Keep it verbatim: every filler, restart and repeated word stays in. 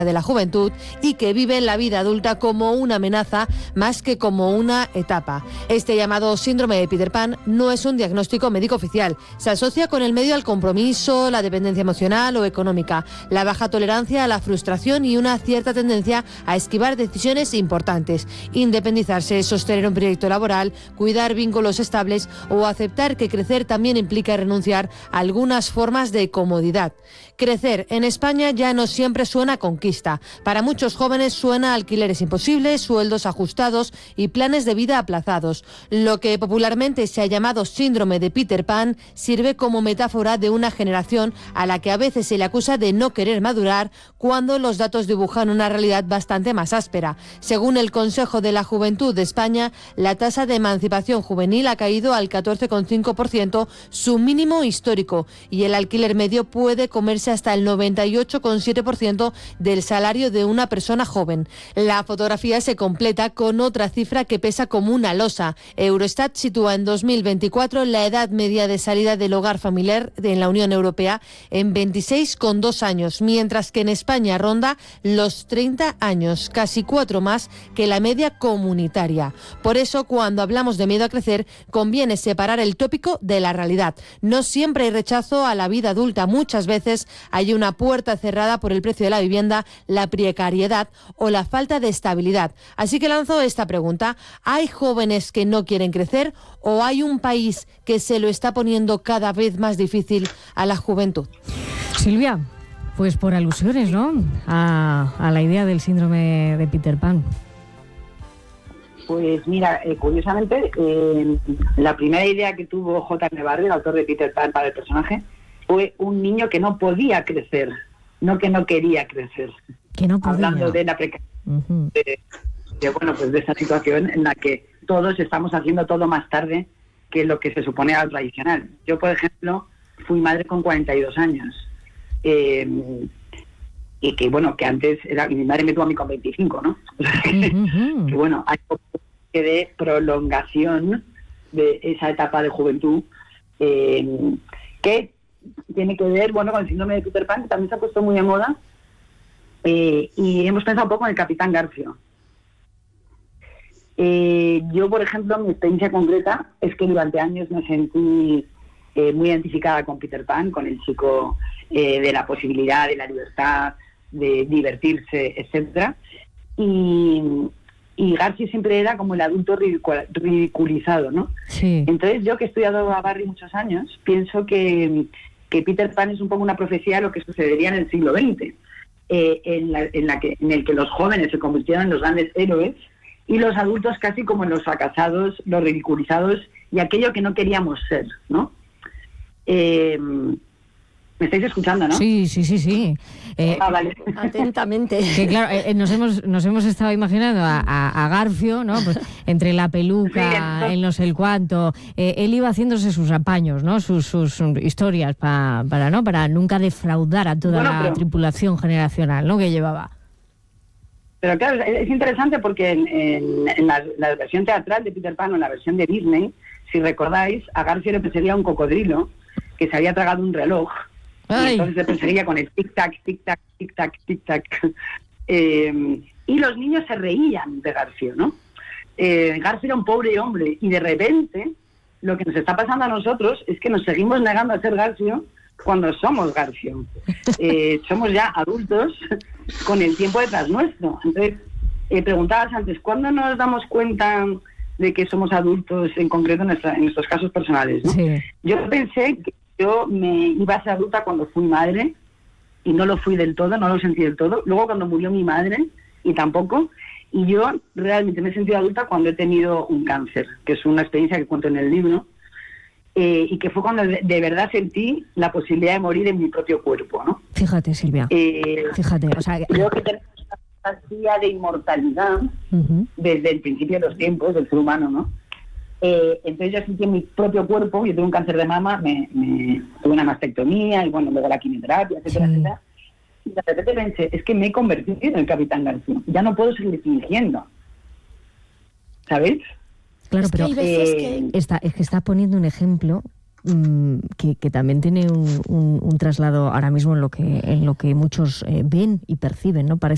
de la juventud y que viven la vida adulta como una amenaza más que como una etapa. Este llamado síndrome de Peter Pan no es un diagnóstico médico oficial. Se asocia con el medio al compromiso, la dependencia emocional o económica, la baja tolerancia a la frustración y una cierta tendencia a esquivar decisiones importantes. Independizarse, sostener un proyecto laboral, cuidar vínculos estables o aceptar que crecer también implica renunciar a algunas formas de comodidad. Crecer en España ya no siempre suena a conquista. Para muchos jóvenes suena a alquileres imposibles, sueldos ajustados y planes de vida aplazados. Lo que popularmente se ha llamado síndrome de Peter Pan sirve como metáfora de una generación a la que a veces se le acusa de no querer madurar cuando los datos dibujan una realidad bastante más áspera. Según el Consejo de la Juventud de España, la tasa de emancipación juvenil ha caído al catorce coma cinco por ciento, su mínimo histórico, y el alquiler medio puede comerse hasta el noventa y ocho coma siete por ciento del salario de una persona joven. La fotografía se completa con otra cifra que pesa como una losa. Eurostat sitúa en dos mil veinticuatro la edad media de salida del hogar familiar en la Unión Europea en veintiséis coma dos años, mientras que en España ronda los treinta años, casi cuatro más que la media comunitaria. Por eso, cuando hablamos de miedo a crecer, conviene separar el tópico de la realidad. No siempre hay rechazo a la vida adulta. Muchas veces hay una puerta cerrada por el precio de la vivienda, la precariedad o la falta de estabilidad. Así que lanzo esta pregunta: ¿hay jóvenes que no quieren crecer o hay un país que se lo está poniendo cada vez más difícil a la juventud? Silvia, pues por alusiones, ¿no?, a, a la idea del síndrome de Peter Pan. Pues mira, eh, curiosamente, eh, la primera idea que tuvo J M Barrie, el autor de Peter Pan, para el personaje, fue un niño que no podía crecer, no que no quería crecer. Que no podía. Hablando de la precariedad, uh-huh. de, de, bueno, pues de esa situación en la que todos estamos haciendo todo más tarde que lo que se supone al tradicional. Yo, por ejemplo, fui madre con cuarenta y dos años. Eh, y que, bueno, que antes era, mi madre me tuvo a mí con veinticinco, ¿no? Uh-huh. Que, bueno, hay un poco de prolongación de esa etapa de juventud eh, que tiene que ver, bueno, con el síndrome de Peter Pan, que también se ha puesto muy de moda, eh, y hemos pensado un poco en el Capitán Garfio. Eh, yo, por ejemplo, mi experiencia concreta es que durante años me sentí eh, muy identificada con Peter Pan, con el chico eh, de la posibilidad, de la libertad, de divertirse, etcétera. Y, y Garfio siempre era como el adulto ridicul- ridiculizado, ¿no? Sí. Entonces, yo que he estudiado a Barrie muchos años, pienso que, que Peter Pan es un poco una profecía de lo que sucedería en el siglo veinte, eh, en, la, en, la que, en el que los jóvenes se convirtieron en los grandes héroes y los adultos casi como en los fracasados, los ridiculizados y aquello que no queríamos ser, ¿no? Eh, ¿Me estáis escuchando, no? Sí, sí, sí, sí. Eh, ah, vale. Atentamente. Que claro, eh, nos hemos nos hemos estado imaginando a, a, a Garfio, ¿no? Pues entre la peluca, sí, el no sé el cuánto, eh, él iba haciéndose sus apaños, ¿no? Sus, sus historias pa, para no para nunca defraudar a toda bueno, la pero, tripulación generacional, ¿no?, que llevaba. Pero claro, es interesante porque en, en, en la, la versión teatral de Peter Pan o en la versión de Disney, si recordáis, a Garfio le perseguía un cocodrilo que se había tragado un reloj. Ay. Y entonces se perseguía con el tic-tac, tic-tac, tic-tac, tic-tac. Eh, y los niños se reían de Garfio, ¿no? Eh, Garfio era un pobre hombre y de repente lo que nos está pasando a nosotros es que nos seguimos negando a ser Garfio cuando somos Garfio. Eh, somos ya adultos con el tiempo detrás nuestro. Entonces, eh, preguntabas antes, ¿cuándo nos damos cuenta de que somos adultos, en concreto en, nuestra, en nuestros casos personales, ¿no? Sí. Yo pensé que yo me iba a ser adulta cuando fui madre y no lo fui del todo, no lo sentí del todo. Luego cuando murió mi madre y tampoco. Y yo realmente me he sentido adulta cuando he tenido un cáncer, que es una experiencia que cuento en el libro, eh, y que fue cuando de, de verdad sentí la posibilidad de morir en mi propio cuerpo, ¿no? Fíjate, Silvia. Eh, Fíjate, o sea, creo que tenemos una fantasía de inmortalidad uh-huh. desde el principio de los tiempos del ser humano, ¿no? Eh, entonces yo sentí en mi propio cuerpo, yo tuve un cáncer de mama, me, me tuve una mastectomía y bueno, luego la quimioterapia, etcétera, sí. etcétera. Y de repente pensé, es que me he convertido en el Capitán Garfio, ya no puedo seguir fingiendo, ¿sabéis? Claro, es pero que hay veces eh, que... Está, es que está poniendo un ejemplo mmm, que, que también tiene un, un, un traslado ahora mismo en lo que en lo que muchos eh, ven y perciben, ¿no? Parece